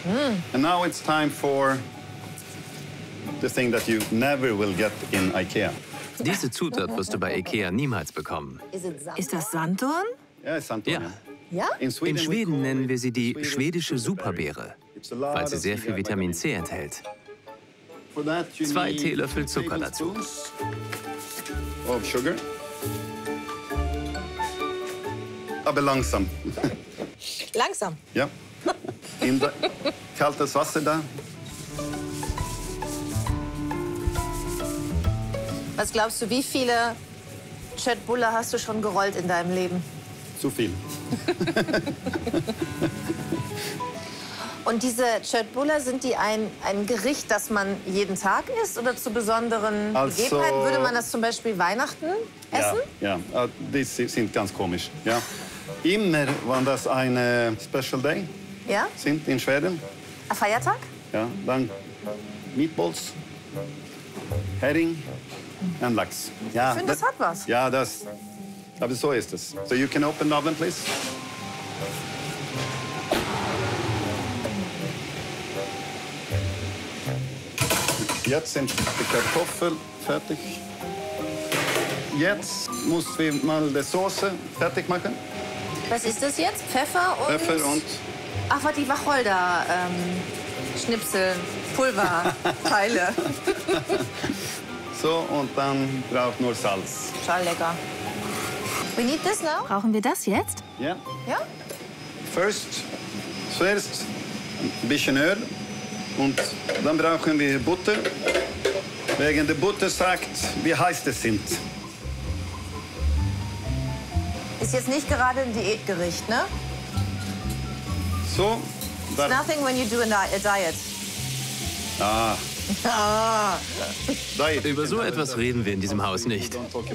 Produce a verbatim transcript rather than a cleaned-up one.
Mm. And now it's time for the thing that you never will get in IKEA. Diese Zutat wirst du bei Ikea niemals bekommen. Ist das Sanddorn? Ja, ist Sanddorn, Ja. Ja? In Schweden nennen wir sie die schwedische Superbeere, weil sie sehr viel Vitamin C enthält. Zwei Teelöffel Zucker dazu. Of sugar. Aber langsam. Langsam. Ja. In da, kaltes Wasser da. Was glaubst du, wie viele Cetbulla hast du schon gerollt in deinem Leben? Zu viel. Und diese Cetbulla, sind die ein, ein Gericht, das man jeden Tag isst oder zu besonderen Also- Gegebenheiten? Würde man das zum Beispiel Weihnachten essen? Ja, ja. Die sind ganz komisch. Ja. Immer, wenn das eine Special Day Ja? sind in Schweden, Ein Feiertag? ja, dann Meatballs, Hering und Lachs. Ja, Ich finde, das hat was. Ja, das. Aber so ist es. So you can open the oven, please. Jetzt sind die Kartoffeln fertig. Jetzt muss wir mal die Soße fertig machen. Was ist das jetzt? Pfeffer und... Pfeffer und Ach, was die Wacholder, ähm, Schnipsel, Pulverteile. so und dann braucht nur Salz. Total lecker. We need this now? Brauchen wir das jetzt? Ja. Ja? First, zuerst ein bisschen Öl und dann brauchen wir Butter. Wegen der Butter sagt, wie heiß es sind. Ist jetzt nicht gerade ein Diätgericht, ne? So. Dann, Nothing when you do a di- a diet. ah, Ah. Diet. Über so etwas reden wir in diesem Haus nicht.